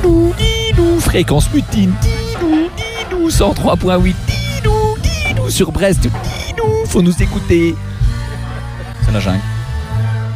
Fréquence mutine, 103.8, sur Brest, faut nous écouter. C'est la jungle.